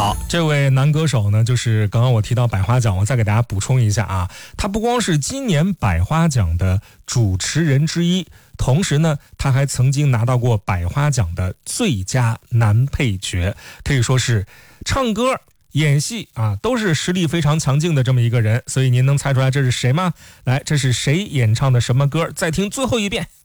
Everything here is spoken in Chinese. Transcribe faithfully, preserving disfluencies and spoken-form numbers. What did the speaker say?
好，这位男歌手呢，就是刚刚我提到百花奖，我再给大家补充一下啊，他不光是今年百花奖的主持人之一，同时呢，他还曾经拿到过百花奖的最佳男配角，可以说是唱歌演戏啊都是实力非常强劲的这么一个人。所以您能猜出来这是谁吗？来，这是谁演唱的什么歌？再听最后一遍。